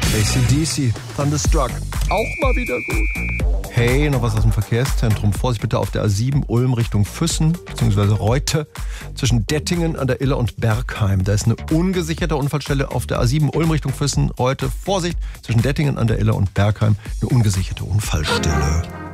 AC/DC, Thunderstruck, auch mal wieder gut. Hey, noch was aus dem Verkehrszentrum. Vorsicht bitte auf der A7 Ulm Richtung Füssen bzw. Reute zwischen Dettingen an der Iller und Bergheim. Da ist eine ungesicherte Unfallstelle auf der A7 Ulm Richtung Füssen, Reute. Vorsicht zwischen Dettingen an der Iller und Bergheim, eine ungesicherte Unfallstelle.